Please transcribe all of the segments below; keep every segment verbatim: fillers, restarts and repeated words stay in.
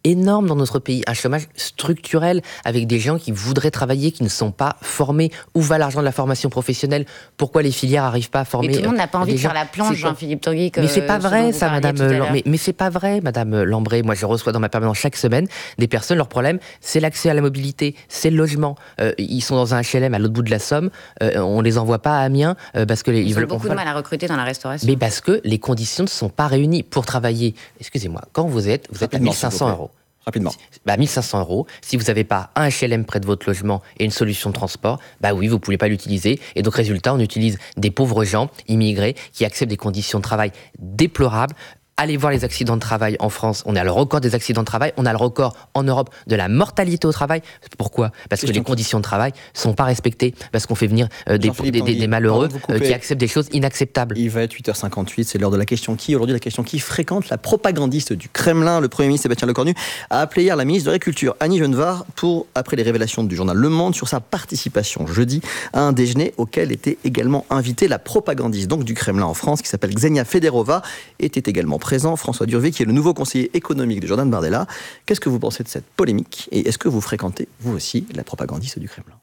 énorme dans notre pays, un chômage structurel avec des gens qui voudraient travailler, qui ne sont pas formés. Où va l'argent de la formation professionnelle? Pourquoi les filières n'arrivent pas à former? Mais tout le monde n'a pas envie de gens... faire la planche, Jean-Philippe Tanguy. Mais c'est pas vrai, ça, Madame. Mais, mais c'est pas vrai, Madame Lambré. Moi, je reçois dans ma permanence chaque semaine des personnes. Leur problème, c'est l'accès à la mobilité, c'est le logement. Euh, ils sont dans un H L M à l'autre bout de la Somme. Euh, on les envoie pas à Amiens euh, parce que les, ils, ils veulent ont beaucoup de mal à recruter dans la restauration. Mais parce que les conditions ne sont pas réunies pour travailler. Excusez-moi, quand vous êtes, vous êtes à mille cinq cents euros. Rapidement. Bah, mille cinq cents euros. Si vous n'avez pas un H L M près de votre logement et une solution de transport, bah oui, vous ne pouvez pas l'utiliser. Et donc, résultat, on utilise des pauvres gens immigrés qui acceptent des conditions de travail déplorables. Allez voir les accidents de travail en France. On a le record des accidents de travail. On a le record en Europe de la mortalité au travail. Pourquoi? Parce que les conditions de travail ne sont pas respectées. Parce qu'on fait venir euh, des, des, des, des malheureux euh, qui acceptent des choses inacceptables. Il va être huit heures cinquante-huit. C'est l'heure de la question qui. Aujourd'hui, la question qui fréquente la propagandiste du Kremlin. Le Premier ministre Sébastien Lecornu a appelé hier la ministre de l'Agriculture, Annie Genevard, pour, après les révélations du journal Le Monde sur sa participation jeudi à un déjeuner auquel était également invitée la propagandiste donc, du Kremlin en France, qui s'appelle Ksenia Federova, était également présent. François Durvé, qui est le nouveau conseiller économique de Jordan Bardella. Qu'est-ce que vous pensez de cette polémique? Et est-ce que vous fréquentez, vous aussi, la propagandiste du Kremlin?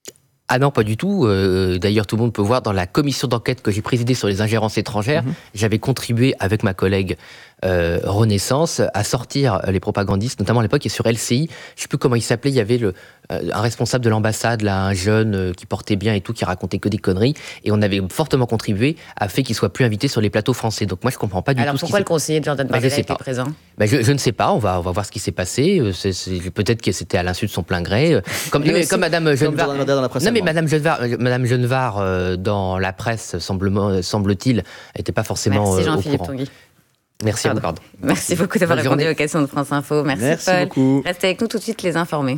Ah non, pas du tout. Euh, d'ailleurs, tout le monde peut voir dans la commission d'enquête que j'ai présidée sur les ingérences étrangères, mmh. j'avais contribué avec ma collègue euh, Renaissance à sortir les propagandistes, notamment à l'époque, et sur L C I, je ne sais plus comment il s'appelait, il y avait le, euh, un responsable de l'ambassade, là, un jeune euh, qui portait bien et tout, qui racontait que des conneries, et on avait fortement contribué à fait qu'il soit plus invité sur les plateaux français. Donc moi, je ne comprends pas du Alors, tout ce qui Alors pourquoi le conseiller de Jordan Bardella bah, était présent bah, je, je ne sais pas, on va, on va voir ce qui s'est passé. C'est, c'est, peut-être que c'était à l'insu de son plein gré. Comme, mais, comme Madame Genevard. Non, mais Madame Genevard, Madame Genevard euh, dans la presse, semble, semble-t-il, n'était pas forcément Merci euh, Jean-Philippe au courant. Tanguy. Merci pardon. à vous, pardon. Merci beaucoup d'avoir Bonne répondu journée. aux questions de France Info. Merci, Merci Paul. beaucoup. Restez avec nous tout de suite, les informés.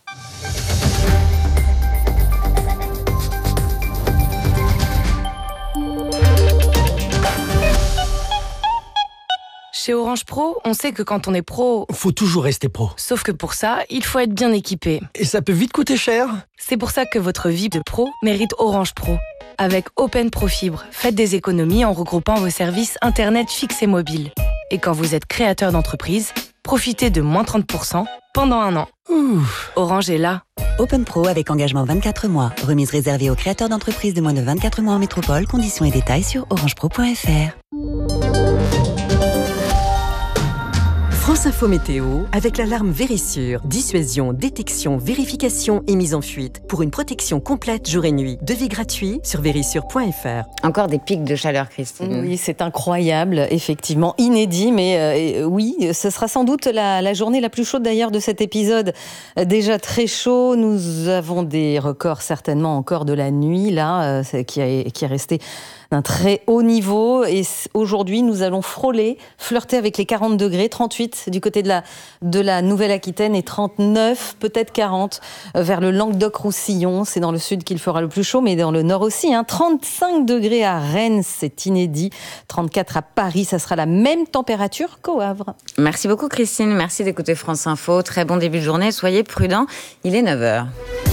Chez Orange Pro, on sait que quand on est pro... Faut toujours rester pro. Sauf que pour ça, il faut être bien équipé. Et ça peut vite coûter cher. C'est pour ça que votre vie de pro mérite Orange Pro. Avec Open Pro Fibre, faites des économies en regroupant vos services Internet fixe et mobile. Et quand vous êtes créateur d'entreprise, profitez de moins trente pour cent pendant un an. Ouh. Orange est là. Open Pro avec engagement vingt-quatre mois. Remise réservée aux créateurs d'entreprises de moins de vingt-quatre mois en métropole. Conditions et détails sur orangepro point f r. France Info Météo, avec l'alarme Vérissure. Dissuasion, détection, vérification et mise en fuite. Pour une protection complète jour et nuit. Devis gratuit sur vérissure point f r. Encore des pics de chaleur, Christine. Oui, c'est incroyable, effectivement, inédit, mais euh, oui, ce sera sans doute la, la journée la plus chaude d'ailleurs de cet épisode. Déjà très chaud, nous avons des records certainement encore de la nuit, là, euh, qui, a, qui est resté d'un très haut niveau. Et aujourd'hui, nous allons frôler, flirter avec les quarante degrés, trente-huit du côté de la, de la Nouvelle-Aquitaine et trente-neuf, peut-être quarante, vers le Languedoc-Roussillon. C'est dans le sud qu'il fera le plus chaud, mais dans le nord aussi. Hein. trente-cinq degrés à Rennes, c'est inédit. trente-quatre à Paris, ça sera la même température qu'au Havre. Merci beaucoup, Christine. Merci d'écouter France Info. Très bon début de journée. Soyez prudents. Il est neuf heures.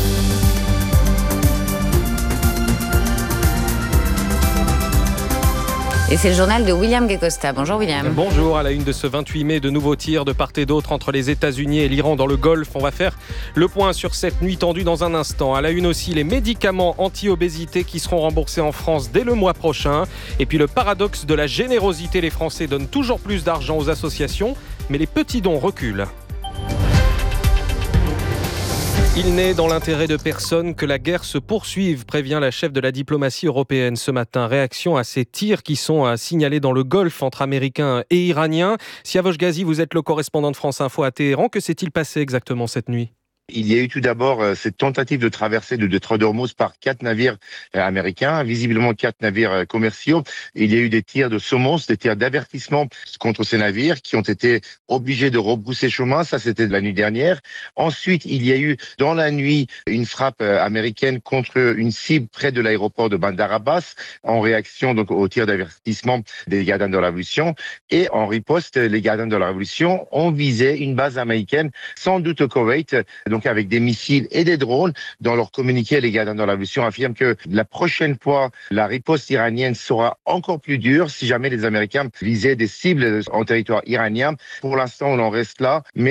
Et c'est le journal de William Guecosta. Bonjour William. Bonjour, à la une de ce vingt-huit mai, de nouveaux tirs de part et d'autre entre les États-Unis et l'Iran dans le Golfe. On va faire le point sur cette nuit tendue dans un instant. À la une aussi, les médicaments anti-obésité qui seront remboursés en France dès le mois prochain. Et puis le paradoxe de la générosité, les Français donnent toujours plus d'argent aux associations, mais les petits dons reculent. Il n'est dans l'intérêt de personne que la guerre se poursuive, prévient la chef de la diplomatie européenne ce matin. Réaction à ces tirs qui sont signalés dans le Golfe entre Américains et Iraniens. Siavosh Ghazi, vous êtes le correspondant de France Info à Téhéran. Que s'est-il passé exactement cette nuit ? Il y a eu tout d'abord euh, cette tentative de traversée du détroit d'Ormuz par quatre navires euh, américains, visiblement quatre navires euh, commerciaux. Il y a eu des tirs de semonce, des tirs d'avertissement contre ces navires qui ont été obligés de rebrousser chemin. Ça, c'était de la nuit dernière. Ensuite, il y a eu dans la nuit une frappe euh, américaine contre une cible près de l'aéroport de Bandar Abbas en réaction donc aux tirs d'avertissement des gardiens de la Révolution. Et en riposte, les gardiens de la Révolution ont visé une base américaine, sans doute au Koweït, donc avec des missiles et des drones. Dans leur communiqué, les gardiens de la Révolution affirment que la prochaine fois, la riposte iranienne sera encore plus dure si jamais les Américains visaient des cibles en territoire iranien. Pour l'instant, on en reste là, mais